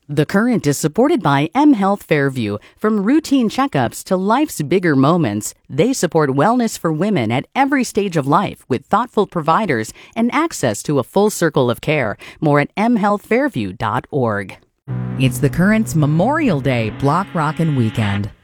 The Current is supported by M Health Fairview. From routine checkups to life's bigger moments, they support wellness for women at every stage of life with thoughtful providers and access to a full circle of care. More at mhealthfairview.org. It's The Current's Memorial Day Block Rockin' Weekend.